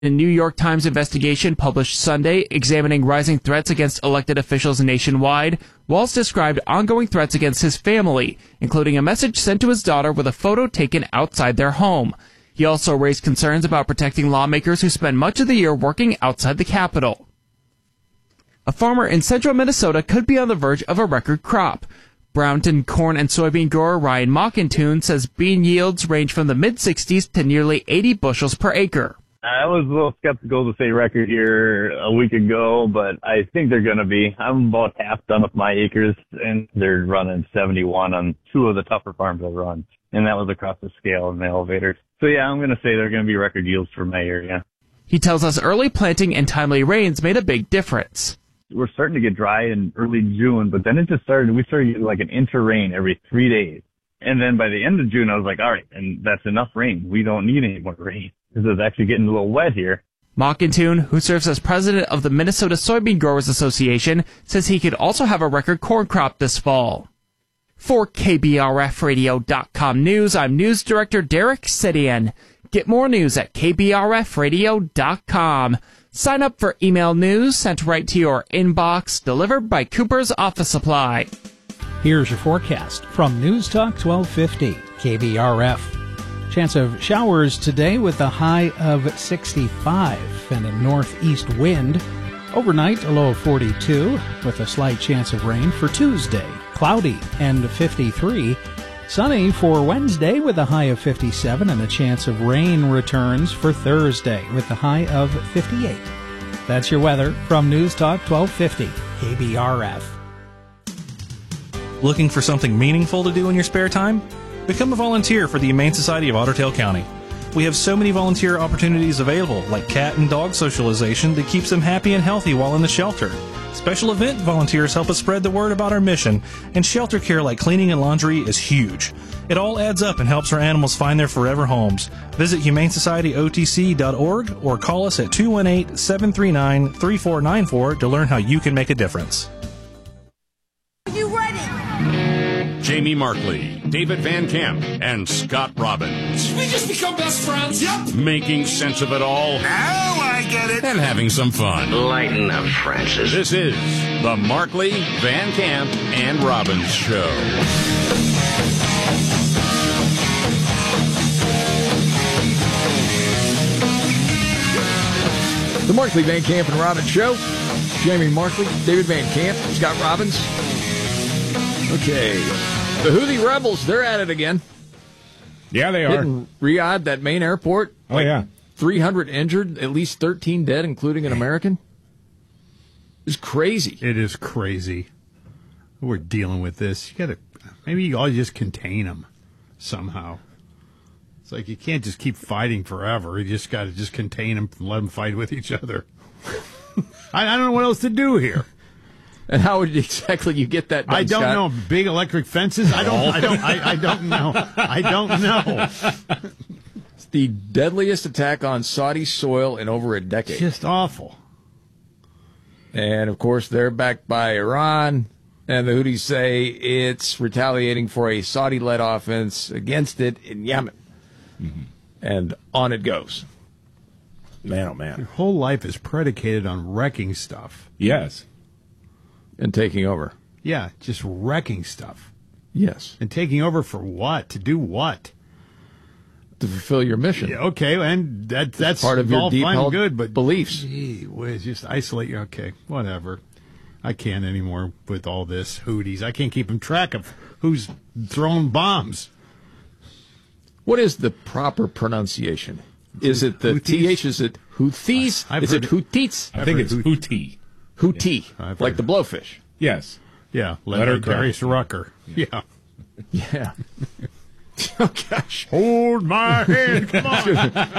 A New York Times investigation published Sunday examining rising threats against elected officials nationwide, Walz described ongoing threats against his family, including a message sent to his daughter with a photo taken outside their home. He also raised concerns about protecting lawmakers who spend much of the year working outside the Capitol. A farmer in central Minnesota could be on the verge of a record crop. Brownton corn and soybean grower Ryan Mockintune says bean yields range from the mid-60s to nearly 80 bushels per acre. I was a little skeptical to say record here a week ago, but I think they're going to be. I'm about half done with my acres, and they're running 71 on two of the tougher farms I've run, and that was across the scale in the elevators. So, yeah, I'm going to say they're going to be record yields for my area. He tells us early planting and timely rains made a big difference. We're starting to get dry in early June, but then we started getting like an inch of rain every 3 days. And then by the end of June, I was like, all right, and that's enough rain. We don't need any more rain. Because it's actually getting a little wet here. Mockintune, who serves as president of the Minnesota Soybean Growers Association, says he could also have a record corn crop this fall. For KBRFradio.com News, I'm News Director Derek Sidian. Get more news at KBRFradio.com. Sign up for email news sent right to your inbox, delivered by Cooper's Office Supply. Here's your forecast from News Talk 1250, KBRF. Chance of showers today with a high of 65 and a northeast wind. Overnight, a low of 42 with a slight chance of rain for Tuesday. Cloudy and 53. Sunny for Wednesday with a high of 57 and a chance of rain returns for Thursday with a high of 58. That's your weather from News Talk 1250, KBRF. Looking for something meaningful to do in your spare time? Become a volunteer for the Humane Society of Otter Tail County. We have so many volunteer opportunities available, like cat and dog socialization that keeps them happy and healthy while in the shelter. Special event volunteers help us spread the word about our mission, and shelter care like cleaning and laundry is huge. It all adds up and helps our animals find their forever homes. Visit humanesocietyotc.org or call us at 218-739-3494 to learn how you can make a difference. Are you ready? Jamie Markley, David Van Camp, and Scott Robbins. We just become best friends. Yep. Making sense of it all. Now I get it. And having some fun. Lighten up, Francis. This is the Markley, Van Camp, and Robbins Show. The Markley, Van Camp, and Robbins Show. Jamie Markley, David Van Camp, Scott Robbins. Okay. The Houthi rebels, they're at it again. Yeah, they are. Hitting Riyadh, that main airport. Oh, yeah. 300 injured, at least 13 dead, including an American. It's crazy. It is crazy. We're dealing with this. Maybe you ought to just contain them somehow. It's like you can't just keep fighting forever. You just got to just contain them and let them fight with each other. I don't know what else to do here. And how would exactly you get that done, I don't Scott? know. Big electric fences? I don't know. I don't know. It's the deadliest attack on Saudi soil in over a decade. Just awful. And, of course, they're backed by Iran, and the Houthis say it's retaliating for a Saudi-led offense against it in Yemen. Mm-hmm. And on it goes. Man, oh, man. Your whole life is predicated on wrecking stuff. Yes. And taking over. Yeah, just wrecking stuff. Yes. And taking over for what? To do what? To fulfill your mission. Yeah, okay, and that's part of your all deep fine and held good, but beliefs. Gee whiz, just isolate you. Okay, whatever. I can't anymore with all this Houthis. I can't keep them track of who's throwing bombs. What is the proper pronunciation? Is it the Houthis? TH? Is it Houthis? Is it Houthis? I think it's Houthi. Houthi, yeah, like the blowfish. Yes. Yeah, Darius Rucker. Yeah. Yeah. Oh, gosh. Hold my hand, come on.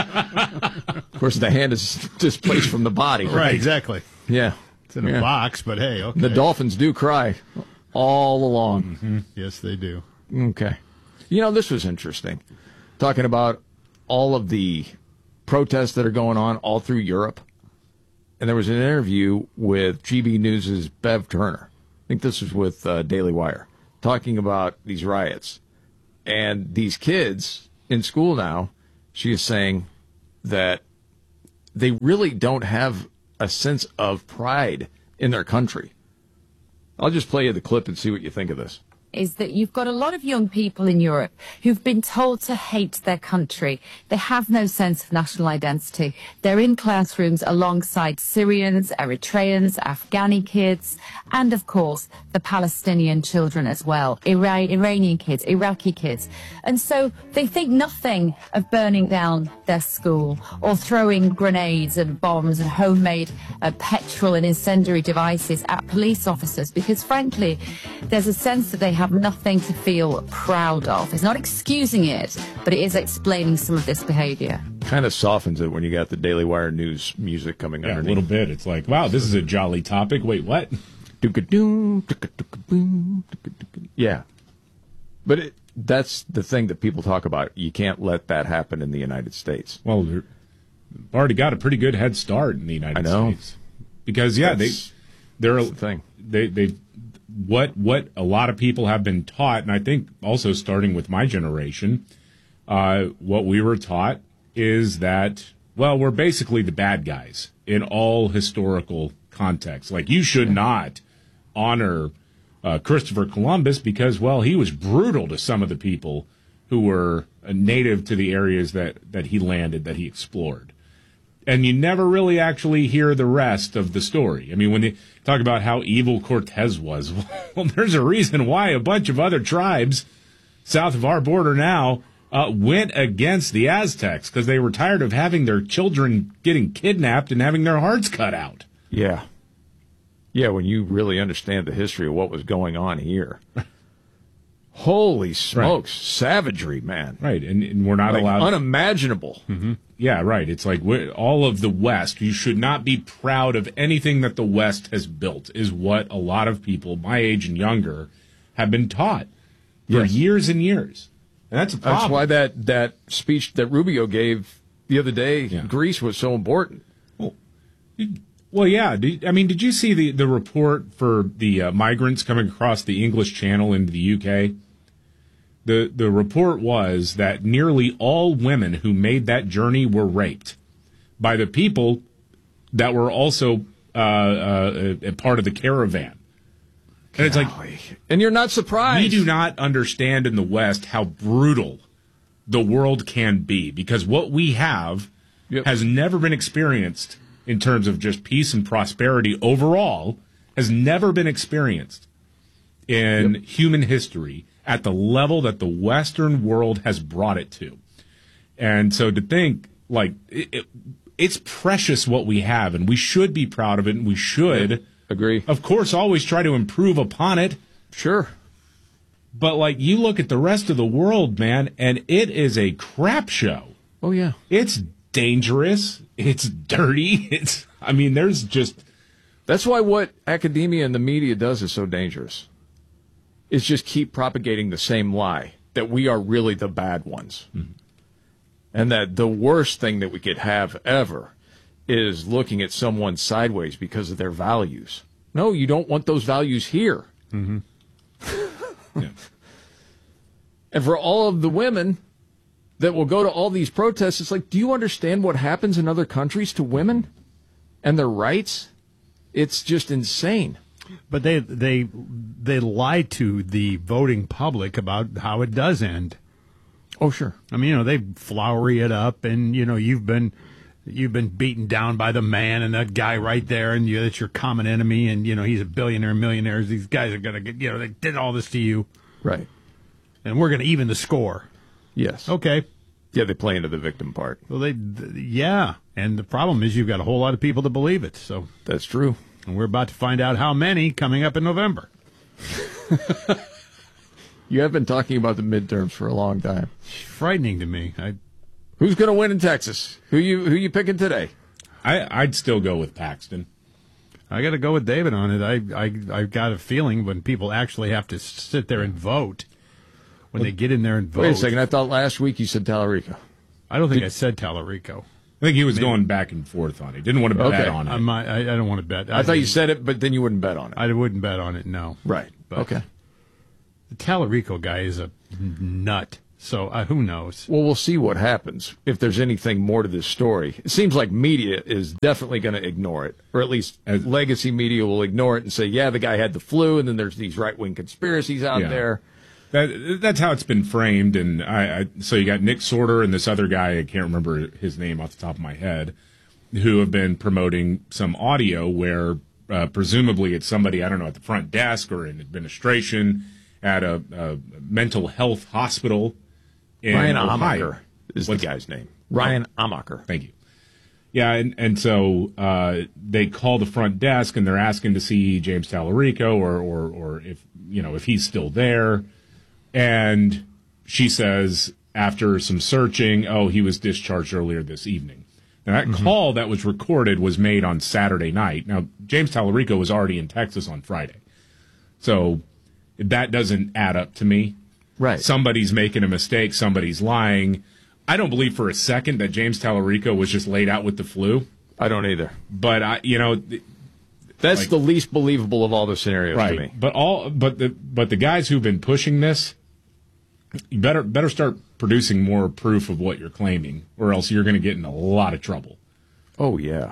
Of course, the hand is displaced from the body. Right, exactly. Yeah. It's in a box, but hey, okay. The dolphins do cry all along. Mm-hmm. Yes, they do. Okay. You know, this was interesting. Talking about all of the protests that are going on all through Europe. And there was an interview with GB News' Bev Turner. I think this was with Daily Wire, talking about these riots. And these kids in school now, she is saying that they really don't have a sense of pride in their country. I'll just play you the clip and see what you think of this. Is that you've got a lot of young people in Europe who've been told to hate their country. They have no sense of national identity. They're in classrooms alongside Syrians, Eritreans, Afghani kids, and of course, the Palestinian children as well, Iranian kids, Iraqi kids. And so they think nothing of burning down their school or throwing grenades and bombs and homemade petrol and incendiary devices at police officers because, frankly, there's a sense that they have nothing to feel proud of. It's not excusing it, but it is explaining some of this behavior. Kind of softens it when you got the Daily Wire news music coming underneath. A little bit. It's like, wow, this is a jolly topic. Wait, what? Yeah. But that's the thing that people talk about. You can't let that happen in the United States. Well, they've already got a pretty good head start in the United States. Because, they're the thing. What a lot of people have been taught, and I think also starting with my generation, what we were taught is that, well, we're basically the bad guys in all historical contexts. Like, you should not honor Christopher Columbus because, well, he was brutal to some of the people who were native to the areas that he landed, that he explored. And you never really actually hear the rest of the story. I mean, when they talk about how evil Cortez was, well, there's a reason why a bunch of other tribes south of our border now went against the Aztecs because they were tired of having their children getting kidnapped and having their hearts cut out. Yeah. Yeah, when you really understand the history of what was going on here. Holy smokes, savagery, man. Right, and we're not allowed... Unimaginable. Mm-hmm. Yeah, right. It's like all of the West, you should not be proud of anything that the West has built, is what a lot of people my age and younger have been taught for years and years. And that's a problem. That's why that speech that Rubio gave the other day, Greece, was so important. Well, yeah. Did you see the report for the migrants coming across the English Channel into the UK? The report was that nearly all women who made that journey were raped by the people that were also a part of the caravan. And it's like, and you're not surprised. We do not understand in the West how brutal the world can be because what we have has never been experienced in terms of just peace and prosperity overall, has never been experienced in human history at the level that the Western world has brought it to. And so to think, like, it's precious what we have, and we should be proud of it, and we should, agree, of course, always try to improve upon it. Sure. But, like, you look at the rest of the world, man, and it is a crap show. Oh, yeah. It's dangerous. It's dirty. There's just... That's why what academia and the media does is so dangerous. Is just keep propagating the same lie, that we are really the bad ones. Mm-hmm. And that the worst thing that we could have ever is looking at someone sideways because of their values. No, you don't want those values here. Mm-hmm. And for all of the women that will go to all these protests, it's like, do you understand what happens in other countries to women and their rights? It's just insane. But they lie to the voting public about how it does end. Oh, sure. I mean, they flowery it up, and you've been beaten down by the man and that guy right there, and that's your common enemy, and he's a billionaire, millionaires. These guys are gonna get, they did all this to you, right? And we're gonna even the score. Yes. Okay. Yeah, they play into the victim part. Well, and the problem is you've got a whole lot of people to believe it. So that's true. And we're about to find out how many coming up in November. You have been talking about the midterms for a long time. It's frightening to me. Who's going to win in Texas? Who you picking today? I'd still go with Paxton. I got to go with David on it. I've got a feeling when people actually have to sit there and vote, when they get in there and vote. Wait a second. I thought last week you said Tallarico. I don't think I said Tallarico. I think he was going back and forth on it. Didn't want to bet on it. I don't want to bet. I thought you said it, but then you wouldn't bet on it. I wouldn't bet on it, no. Right. But okay. The Tallarico guy is a nut. So who knows? Well, we'll see what happens if there's anything more to this story. It seems like media is definitely going to ignore it, or at least legacy media will ignore it and say, yeah, the guy had the flu, and then there's these right-wing conspiracies out there. That's how it's been framed. And so you got Nick Sorter and this other guy, I can't remember his name off the top of my head, who have been promoting some audio where presumably it's somebody, I don't know, at the front desk or in administration at a mental health hospital in Ryan Ohio. Amacher is the guy's name. Ryan Amacher. Thank you. Yeah, and so they call the front desk and they're asking to see James Tallarico or if he's still there. And she says after some searching, he was discharged earlier this evening. Now that call that was recorded was made on Saturday night. Now James Tallarico was already in Texas on Friday. So that doesn't add up to me. Right. Somebody's making a mistake. Somebody's lying. I don't believe for a second that James Tallarico was just laid out with the flu. I don't either. But that's the least believable of all the scenarios to me. But the guys who've been pushing this, you better start producing more proof of what you're claiming, or else you're going to get in a lot of trouble. Oh yeah.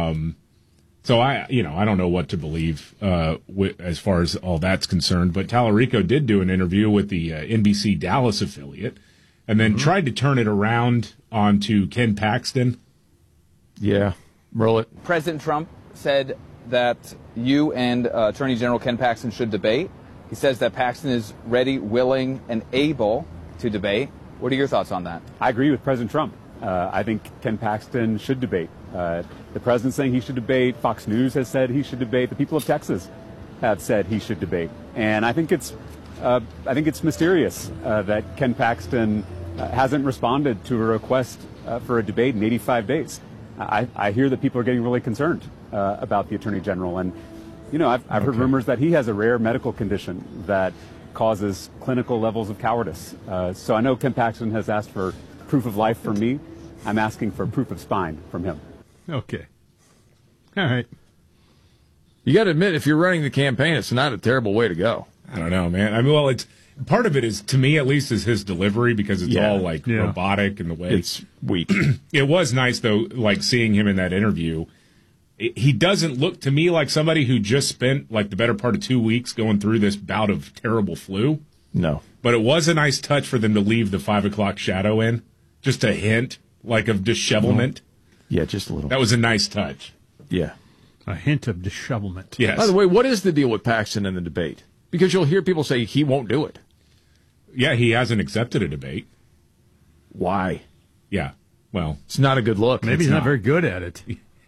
So I don't know what to believe as far as all that's concerned. But Tallarico did do an interview with the NBC Dallas affiliate, and then tried to turn it around onto Ken Paxton. Yeah, roll it. President Trump said that you and Attorney General Ken Paxton should debate. He says that Paxton is ready, willing, and able to debate. What are your thoughts on that? I agree with President Trump. I think Ken Paxton should debate. The president's saying he should debate. Fox News has said he should debate. The people of Texas have said he should debate. And I think it's mysterious that Ken Paxton hasn't responded to a request for a debate in 85 days. I hear that people are getting really concerned about the Attorney General. And, I've heard rumors that he has a rare medical condition that causes clinical levels of cowardice. So I know Ken Paxton has asked for proof of life from me. I'm asking for proof of spine from him. Okay. All right. You got to admit, if you're running the campaign, it's not a terrible way to go. I don't know, man. I mean, well, it's part of it is, to me at least, is his delivery, because it's all robotic in the way it's weak. It was nice though, like seeing him in that interview. He doesn't look to me like somebody who just spent like the better part of 2 weeks going through this bout of terrible flu. No, but it was a nice touch for them to leave the 5 o'clock shadow in, just a hint like of dishevelment. Yeah, just a little. That was a nice touch. Yeah, a hint of dishevelment. Yes. By the way, what is the deal with Paxton in the debate? Because you'll hear people say he won't do it. Yeah, he hasn't accepted a debate. Why? Yeah, well, it's not a good look. Maybe he's not very good at it.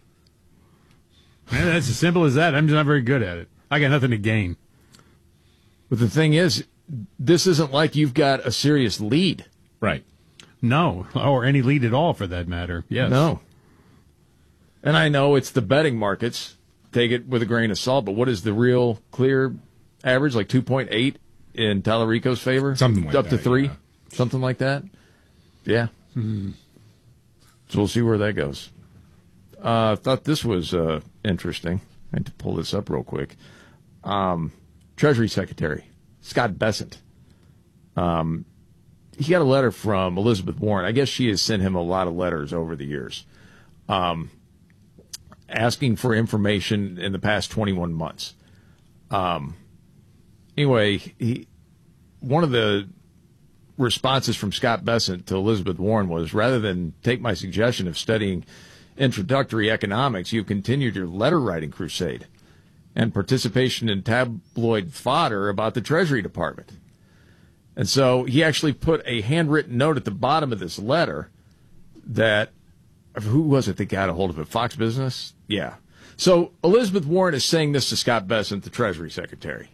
Man, that's as simple as that. I'm just not very good at it. I got nothing to gain. But the thing is, this isn't like you've got a serious lead. Right. No, or any lead at all for that matter. Yes. No. And I know it's the betting markets. Take it with a grain of salt, but what is the real clear average? Like 2.8 in Tallarico's favor? Something like up that. Up to 3? Yeah. Something like that? Yeah. Mm-hmm. So we'll see where that goes. I thought this was interesting. I had to pull this up real quick. Treasury Secretary Scott Bessent. He got a letter from Elizabeth Warren. I guess she has sent him a lot of letters over the years, asking for information in the past 21 months. Anyway, one of the responses from Scott Bessent to Elizabeth Warren was, rather than take my suggestion of studying introductory economics, you continued your letter-writing crusade and participation in tabloid fodder about the Treasury Department. And so he actually put a handwritten note at the bottom of this letter that, who was it that got a hold of it? Fox Business? Yeah. So Elizabeth Warren is saying this to Scott Bessent, the Treasury Secretary.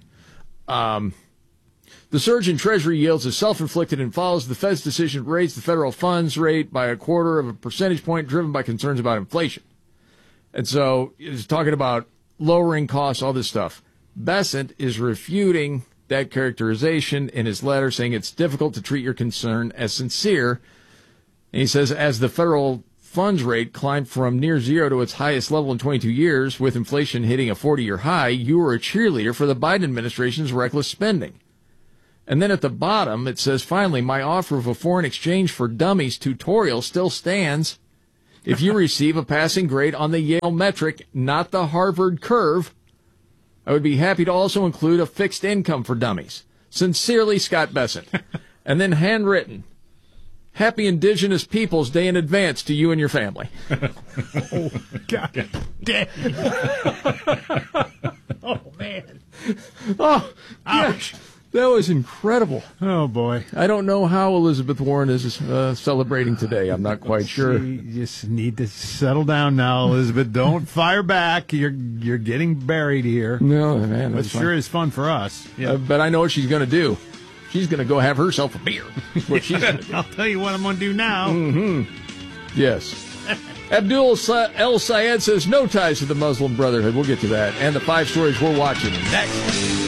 The surge in Treasury yields is self-inflicted and follows the Fed's decision to raise the federal funds rate by 0.25 percentage point, driven by concerns about inflation. And so he's talking about lowering costs, all this stuff. Bessent is refuting that characterization in his letter, saying it's difficult to treat your concern as sincere. And he says, as the federal funds rate climbed from near zero to its highest level in 22 years, with inflation hitting a 40-year high, you were a cheerleader for the Biden administration's reckless spending. And then at the bottom, it says, finally, my offer of a foreign exchange for dummies tutorial still stands. If you receive a passing grade on the Yale metric, not the Harvard curve, I would be happy to also include a fixed income for dummies. Sincerely, Scott Bessent. And then handwritten, Happy Indigenous Peoples Day in advance to you and your family. Oh, God. Oh, man. Oh, gosh. That was incredible. Oh, boy. I don't know how Elizabeth Warren is celebrating today. I'm not quite sure. You just need to settle down now, Elizabeth. Don't fire back. You're getting buried here. No, man. But sure is fun for us. Yeah. But I know what she's going to do. She's going to go have herself a beer. What she's going to do. I'll tell you what I'm going to do now. Mm-hmm. Yes. Abdul El Sayed says no ties to the Muslim Brotherhood. We'll get to that. And the 5 stories we're watching next.